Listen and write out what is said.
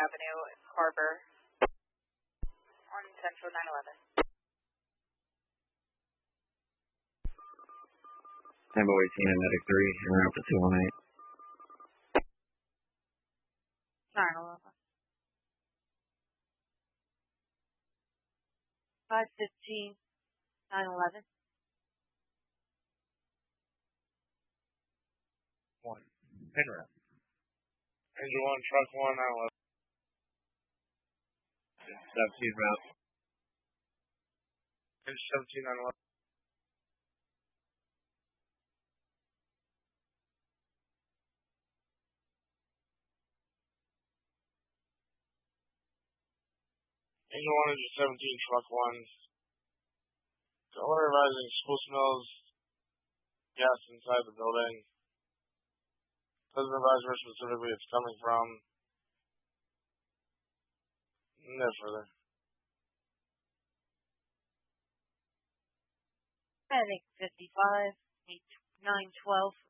Avenue, Harbor, on Central 911. Tambo 18 and Medic 3, en route to 218. 911. 515, 911. 1. En route. Engine 1, Truck 1, 911. 17 route. Engine 17, 911. Engine 1, Engine 17, Truck 1. Order advising school smells gas inside the building. Doesn't advise where specifically it's coming from. No further. Medic 55, 912.